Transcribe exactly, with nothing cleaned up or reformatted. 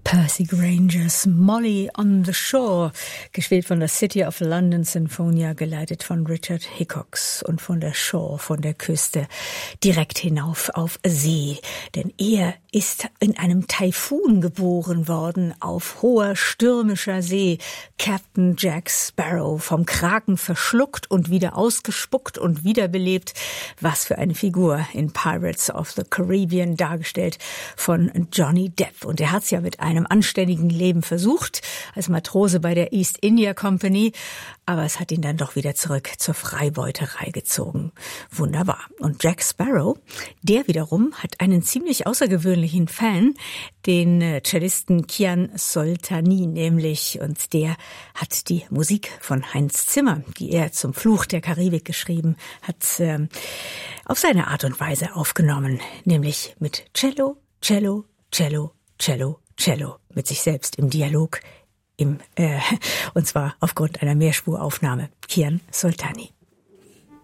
Percy Grangers Molly on the Shore, gespielt von der City of London Sinfonia, geleitet von Richard Hickox, und von der Shore, von der Küste, direkt hinauf auf See. Denn er ist in einem Taifun geboren worden, auf hoher stürmischer See. Captain Jack Sparrow, vom Kraken verschluckt und wieder ausgespuckt und wiederbelebt. Was für eine Figur in Pirates of the Caribbean, dargestellt von Johnny Depp. Und er hat's ja mit einem einem anständigen Leben versucht, als Matrose bei der East India Company, aber es hat ihn dann doch wieder zurück zur Freibeuterei gezogen. Wunderbar. Und Jack Sparrow, der wiederum hat einen ziemlich außergewöhnlichen Fan, den Cellisten Kian Soltani nämlich, und der hat die Musik von Heinz Zimmer, die er zum Fluch der Karibik geschrieben hat, äh, auf seine Art und Weise aufgenommen, nämlich mit Cello, Cello, Cello, Cello, Cello, mit sich selbst im Dialog, im äh, und zwar aufgrund einer Mehrspuraufnahme. Kian Soltani.